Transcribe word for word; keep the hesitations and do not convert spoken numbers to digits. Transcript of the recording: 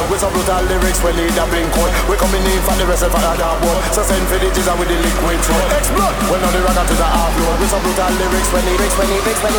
road. With some brutal lyrics we need a blink code. We coming in for the rest of our dark world. So send for the teaser with the liquid throat. Explode when on the rocket to the half road. With some brutal lyrics we need, we need, we need.